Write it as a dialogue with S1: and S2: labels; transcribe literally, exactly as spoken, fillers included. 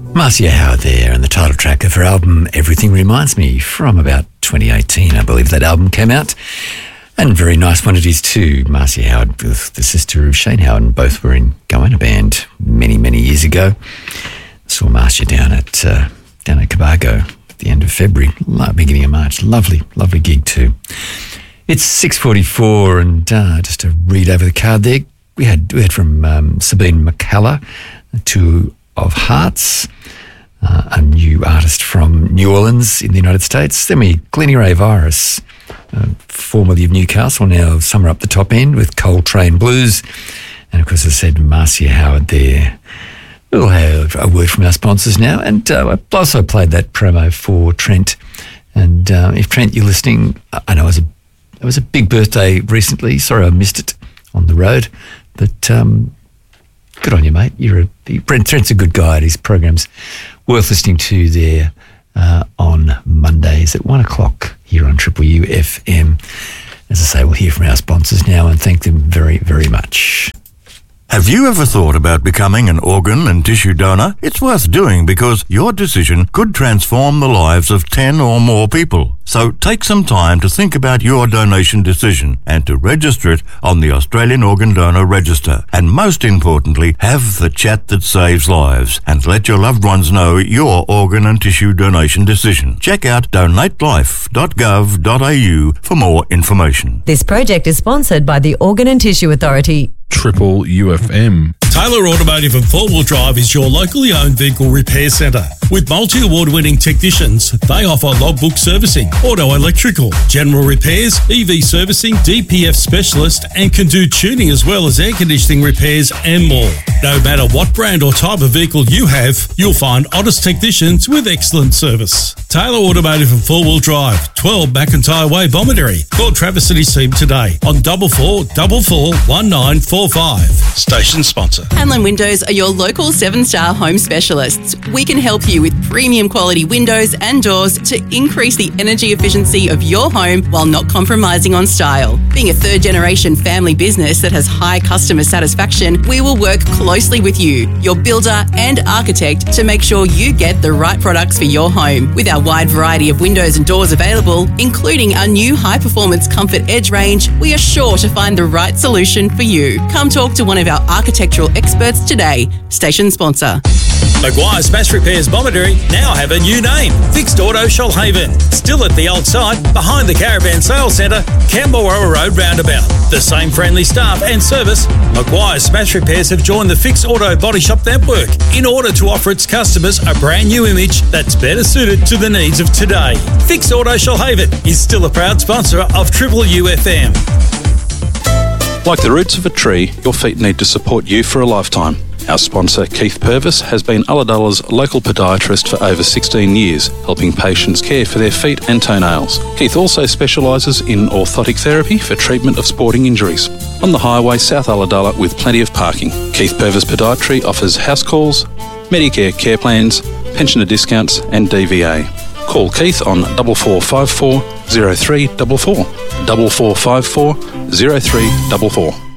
S1: Marcia Howard there, and the title track of her album Everything Reminds Me, from about twenty eighteen, I believe that album came out. And very nice one it is too. Marcia Howard with the sister of Shane Howard, and both were in Goanna Band many, many years ago. Saw Marcia down at uh, down at Cabargo at the end of February, beginning of March. Lovely, lovely gig too. It's six forty-four, and uh, just to read over the card there, we had we had from um, Sabine McCullough, Two of Hearts, uh, a new artist from New Orleans in the United States. Then we Glennie Ray Virus, uh, formerly of Newcastle, now somewhere up the top end with Coltrane Blues. And of course, I said Marcia Howard there. We'll have a word from our sponsors now. And uh, I also played that promo for Trent. And uh, if Trent, you're listening, I know it was a, it was a big birthday recently. Sorry I missed it on the road. But um, good on you, mate. You're a, Brent, Trent's a good guy, and his program's worth listening to there uh, on Mondays at one o'clock here on Triple U F M. As I say, we'll hear from our sponsors now and thank them very, very much.
S2: Have you ever thought about becoming an organ and tissue donor? It's worth doing because your decision could transform the lives of ten or more people. So take some time to think about your donation decision and to register it on the Australian Organ Donor Register. And most importantly, have the chat that saves lives and let your loved ones know your organ and tissue donation decision. Check out donate life dot gov dot a u for more information.
S3: This project is sponsored by the Organ and Tissue Authority.
S4: Triple U F M.
S5: Taylor Automotive and Four-Wheel Drive is your locally owned vehicle repair centre. With multi-award-winning technicians, they offer logbook servicing, auto electrical, general repairs, E V servicing, D P F specialist, and can do tuning as well as air conditioning repairs and more. No matter what brand or type of vehicle you have, you'll find honest technicians with excellent service. Taylor Automotive and Four-Wheel Drive, twelve McIntyre Way, Bomaderry. Call Travis and his team today on double four double four one nine four five. Station sponsor.
S6: Hanlon Windows are your local seven-star home specialists. We can help you with premium quality windows and doors to increase the energy efficiency of your home while not compromising on style. Being a third-generation family business that has high customer satisfaction, we will work closely with you, your builder and architect, to make sure you get the right products for your home. With our wide variety of windows and doors available, including our new high-performance Comfort Edge range, we are sure to find the right solution for you. Come talk to one of our architectural experts today. Station sponsor.
S5: Maguire Smash Repairs Bomaderry now have a new name, Fixed Auto Shoalhaven. Still at the old site, behind the Caravan Sales Centre, Camberwell Road roundabout. The same friendly staff and service, Maguire Smash Repairs have joined the Fixed Auto Body Shop network in order to offer its customers a brand new image that's better suited to the needs of today. Fixed Auto Shoalhaven is still a proud sponsor of Triple U F M.
S4: Like the roots of a tree, your feet need to support you for a lifetime. Our sponsor, Keith Purvis, has been Ulladulla's local podiatrist for over sixteen years, helping patients care for their feet and toenails. Keith also specialises in orthotic therapy for treatment of sporting injuries. On the highway, South Ulladulla, with plenty of parking. Keith Purvis Podiatry offers house calls, Medicare care plans, pensioner discounts and D V A. Call Keith on double four five four zero three four four, double four five four zero three four four.